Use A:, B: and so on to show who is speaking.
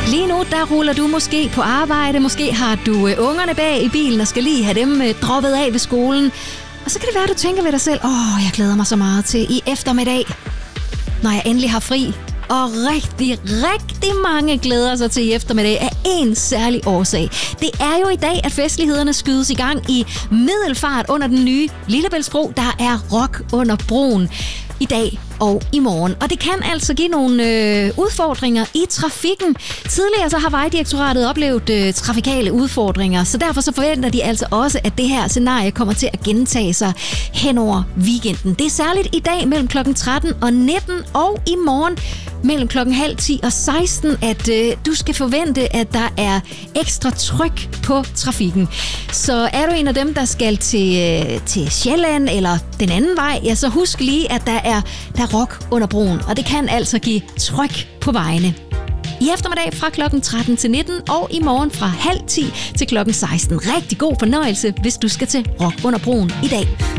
A: Lige nu, der ruller du måske på arbejde. Måske har du ungerne bag i bilen og skal lige have dem droppet af ved skolen. Og så kan det være, at du tænker ved dig selv, jeg glæder mig så meget til i eftermiddag, når jeg endelig har fri. Og rigtig mange glæder sig til i eftermiddag af en særlig årsag. Det er jo i dag, at festlighederne skydes i gang i Middelfart under den nye Lillebæltsbro. Der er rock under broen i dag og i morgen. Og det kan altså give nogle udfordringer i trafikken. Tidligere så har Vejdirektoratet oplevet trafikale udfordringer, så derfor så forventer de altså også, at det her scenarie kommer til at gentage sig hen over weekenden. Det er særligt i dag mellem kl. 13 og 19 og i morgen mellem kl. 9:30 og 16, at du skal forvente, at der er ekstra tryk på trafikken. Så er du en af dem, der skal til Sjælland eller den anden vej, ja, så husk lige, at der er rock under broen, og det kan altså give tryk på vejene. I eftermiddag fra kl. 13 til 19 og i morgen fra 9:30 til kl. 16. Rigtig god fornøjelse, hvis du skal til rock under broen i dag.